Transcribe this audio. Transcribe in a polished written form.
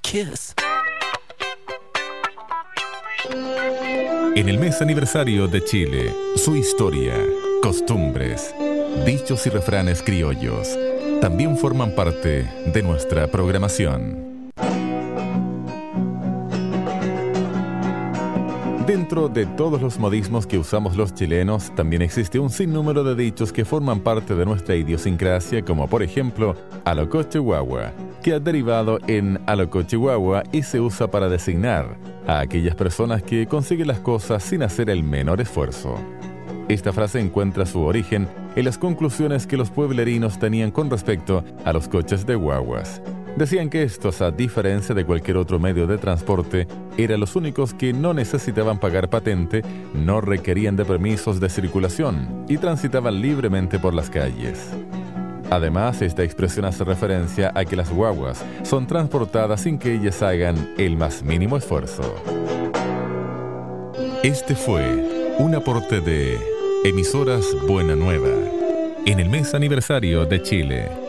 kiss. En el mes aniversario de Chile, su historia, costumbres, dichos y refranes criollos también forman parte de nuestra programación. Dentro de todos los modismos que usamos los chilenos, también existe un sinnúmero de dichos que forman parte de nuestra idiosincrasia, como por ejemplo, a lo coche guagua, que ha derivado en a lo coche guagua y se usa para designar a aquellas personas que consiguen las cosas sin hacer el menor esfuerzo. Esta frase encuentra su origen en las conclusiones que los pueblerinos tenían con respecto a los coches de guaguas. Decían que estos, a diferencia de cualquier otro medio de transporte, eran los únicos que no necesitaban pagar patente, no requerían de permisos de circulación y transitaban libremente por las calles. Además, esta expresión hace referencia a que las guaguas son transportadas sin que ellas hagan el más mínimo esfuerzo. Este fue un aporte de Emisoras Buena Nueva en el mes aniversario de Chile.